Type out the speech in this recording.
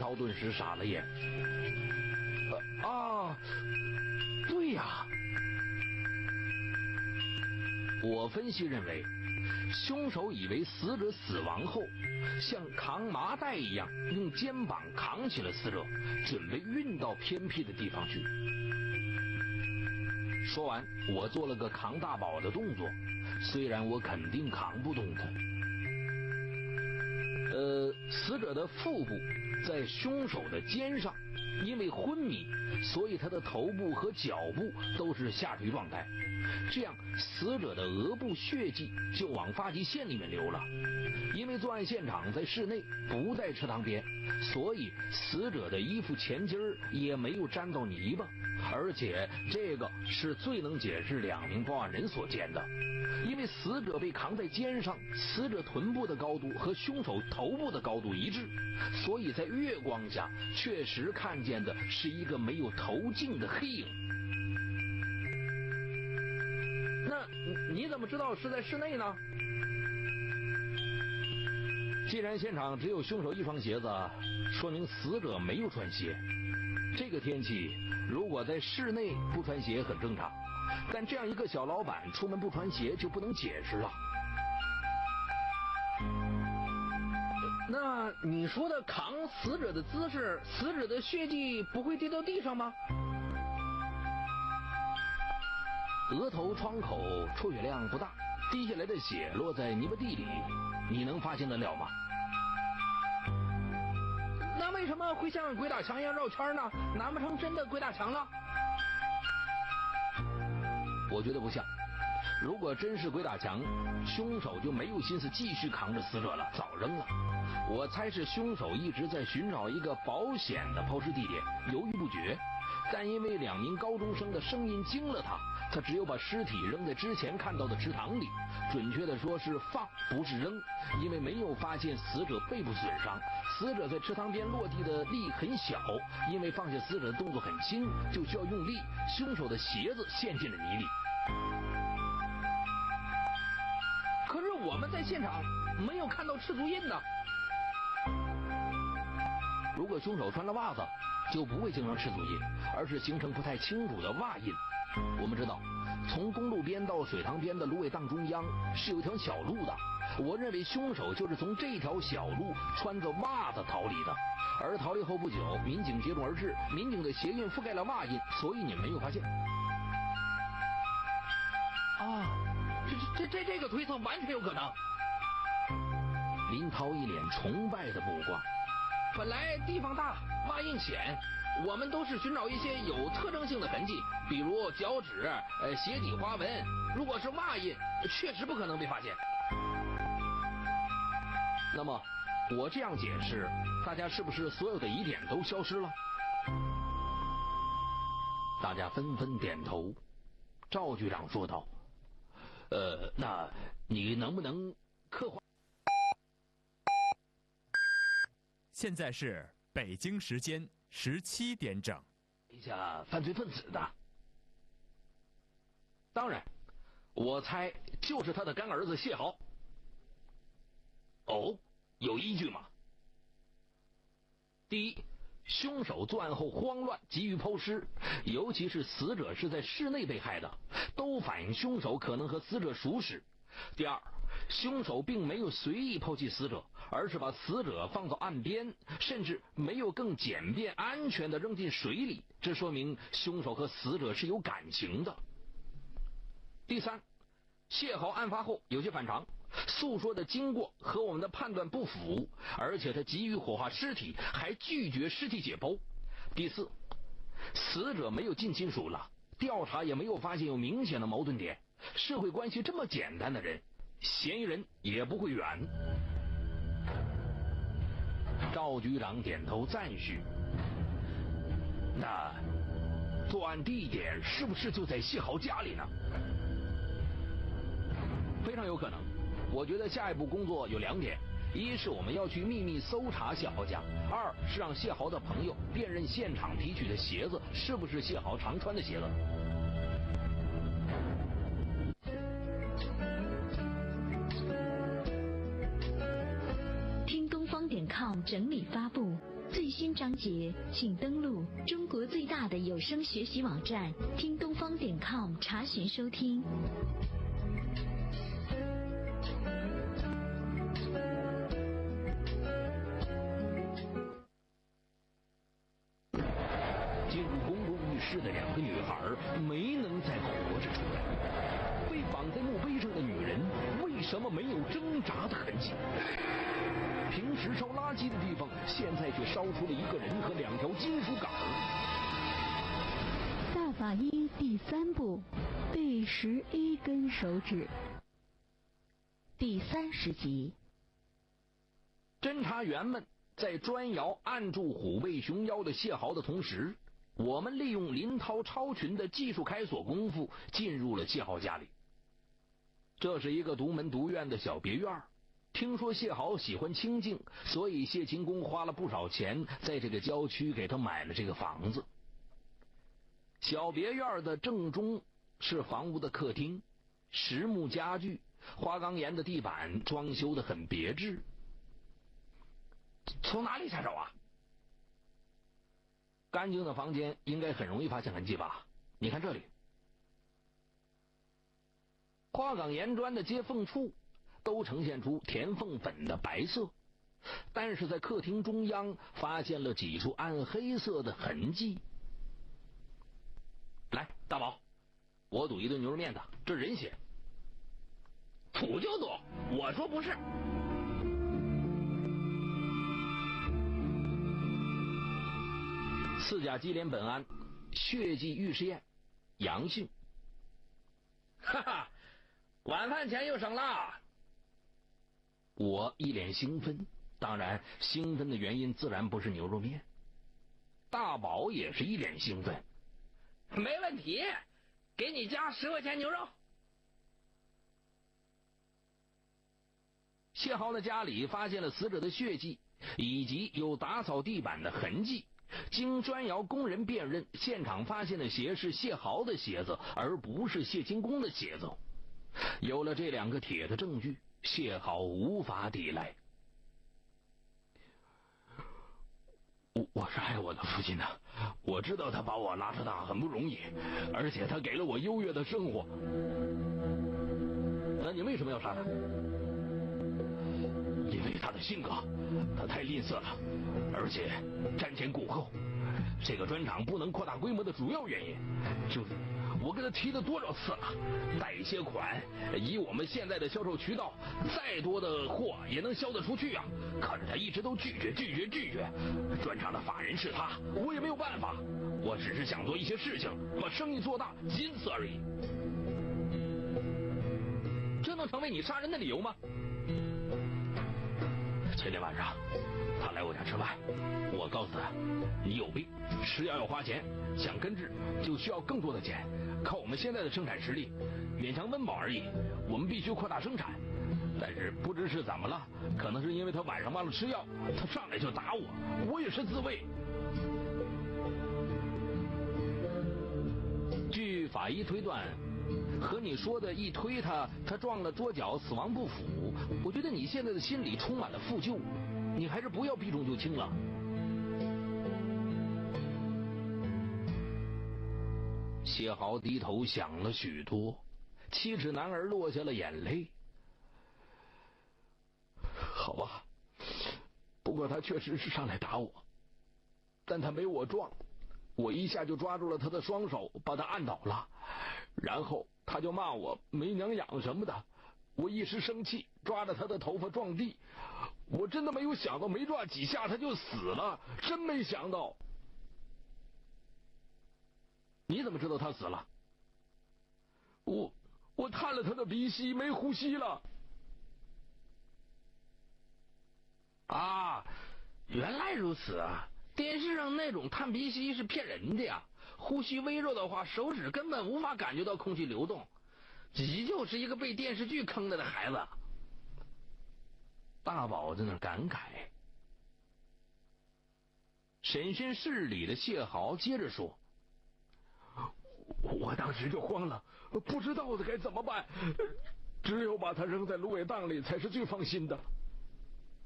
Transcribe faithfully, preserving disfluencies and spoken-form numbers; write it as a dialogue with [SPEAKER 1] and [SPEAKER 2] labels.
[SPEAKER 1] 涛顿时傻了眼。呃、啊，对呀！我分析认为，凶手以为死者死亡后像扛麻袋一样用肩膀扛起了死者，准备运到偏僻的地方去。说完，我做了个扛大宝的动作，虽然我肯定扛不动他。呃，死者的腹部在凶手的肩上，因为昏迷，所以他的头部和脚部都是下垂状态，这样死者的额部血迹就往发际线里面流了。因为作案现场在室内，不在池塘边，所以死者的衣服前襟儿也没有沾到泥巴，而且这个是最能解释两名报案人所见的。因为死者被扛在肩上，死者臀部的高度和凶手头部的高度一致，所以在月光下确实看见的是一个没有头颈的黑影。那你怎么知道是在室内呢？既然现场只有凶手一双鞋子，说明死者没有穿鞋。这个天气如果在室内不穿鞋很正常，但这样一个小老板出门不穿鞋就不能解释了。那你说的扛死者的姿势，死者的血迹不会滴到地上吗？额头窗口出血量不大，滴下来的血落在泥巴地里，你能发现得了吗？那为什么会像鬼打墙一样绕圈呢？难不成真的鬼打墙了？我觉得不像。如果真是鬼打墙，凶手就没有心思继续扛着死者了，早扔了。我猜是凶手一直在寻找一个保险的抛尸地点，犹豫不决。但因为两名高中生的声音惊了他，他只有把尸体扔在之前看到的池塘里，准确的说是放，不是扔，因为没有发现死者背部损伤。死者在池塘边落地的力很小，因为放下死者的动作很轻，就需要用力，凶手的鞋子陷进了泥里。可是我们在现场没有看到赤足印呢。如果凶手穿了袜子，就不会形成赤足印，而是形成不太清楚的袜印。我们知道，从公路边到水塘边的芦苇荡中央是有一条小路的，我认为凶手就是从这条小路穿着袜子逃离的。而逃离后不久，民警接踵而至，民警的鞋印覆盖了袜印，所以你没有发现。啊，这这这这个推测完全有可能。林涛一脸崇拜的目光。本来地方大，袜印浅，我们都是寻找一些有特征性的痕迹，比如脚趾、呃鞋底花纹。如果是袜印，确实不可能被发现。那么我这样解释，大家是不是所有的疑点都消失了？大家纷纷点头。赵局长说道：呃，那你能不能刻画？
[SPEAKER 2] 现在是北京时间十七点整。
[SPEAKER 1] 一下犯罪分子的，当然，我猜就是他的干儿子谢豪。哦，有依据吗？第一，凶手作案后慌乱，急于抛尸，尤其是死者是在室内被害的，都反映凶手可能和死者熟识。第二，凶手并没有随意抛弃死者，而是把死者放到岸边，甚至没有更简便安全的扔进水里，这说明凶手和死者是有感情的。第三，谢豪案发后有些反常，诉说的经过和我们的判断不符，而且他急于火化尸体，还拒绝尸体解剖。第四，死者没有近亲属了，调查也没有发现有明显的矛盾点，社会关系这么简单的人，嫌疑人也不会远。赵局长点头赞许。那作案地点是不是就在谢豪家里呢？非常有可能。我觉得下一步工作有两点，一是我们要去秘密搜查谢豪家，二是让谢豪的朋友辨认现场提取的鞋子是不是谢豪常穿的鞋子。
[SPEAKER 3] 听东方点 com 整理发布， 最新章节，请登录中国最大的有声学习网站听东方点 com 查询收听。
[SPEAKER 1] 进入公共浴室的两个女孩没能再活着出来。被绑在墓碑上的女人为什么没有挣扎的痕迹？平时烧垃圾的地方，现在却烧出了一个人和两条金属杆。
[SPEAKER 4] 大法医第三部，第十一根手指，第三十集。
[SPEAKER 1] 侦查员们在砖窑按住虎背熊腰的谢豪的同时，我们利用林涛超群的技术开锁功夫进入了谢豪家里。这是一个独门独院的小别院，听说谢豪喜欢清静，所以谢勤工花了不少钱在这个郊区给他买了这个房子。小别院的正中是房屋的客厅，实木家具，花岗岩的地板，装修的很别致。从哪里下手啊？干净的房间应该很容易发现痕迹吧？你看这里，花岗岩砖的接缝处都呈现出填缝粉的白色，但是在客厅中央发现了几处暗黑色的痕迹。来，大宝，我赌一顿牛肉面的，这人血。赌就赌，我说不是。四甲基连苯胺血迹预试验阳性。哈哈，晚饭钱又省了。我一脸兴奋，当然兴奋的原因自然不是牛肉面。大宝也是一脸兴奋。没问题，给你加十块钱牛肉。谢豪的家里发现了死者的血迹，以及有打扫地板的痕迹。经砖窑工人辨认，现场发现的鞋是谢豪的鞋子，而不是谢金工的鞋子。有了这两个铁的证据，谢豪无法抵赖。我我是爱我的父亲的，我知道他把我拉扯大很不容易，而且他给了我优越的生活。那你为什么要杀他？因为他的性格，他太吝啬了，而且瞻前顾后。这个砖厂不能扩大规模的主要原因，就是我跟他提了多少次了，贷一些款，以我们现在的销售渠道，再多的货也能销得出去啊。可是他一直都拒绝拒绝拒绝，砖厂的法人是他，我也没有办法，我只是想做一些事情，把生意做大，仅此而已。这能成为你杀人的理由吗？前天晚上他来我家吃饭，我告诉他，你有病，吃药要花钱，想根治就需要更多的钱，靠我们现在的生产实力勉强温饱而已，我们必须扩大生产。但是不知是怎么了，可能是因为他晚上忘了吃药，他上来就打我，我也是自卫。据法医推断，和你说的一推他，他撞了桌角死亡不符。我觉得你现在的心里充满了负疚，你还是不要避重就轻了。谢豪低头想了许多，七尺男儿落下了眼泪。好吧，不过他确实是上来打我，但他没我壮，我一下就抓住了他的双手，把他按倒了，然后他就骂我没娘养什么的。我一时生气，抓着他的头发撞地，我真的没有想到没抓几下他就死了，真没想到。你怎么知道他死了？我我探了他的鼻息，没呼吸了。啊，原来如此啊！电视上那种探鼻息是骗人的呀，呼吸微弱的话，手指根本无法感觉到空气流动。你就是一个被电视剧坑了的孩子。大宝在那感慨。审讯室里的谢豪接着说，我当时就慌了，不知道该怎么办，只有把他扔在芦苇荡里才是最放心的。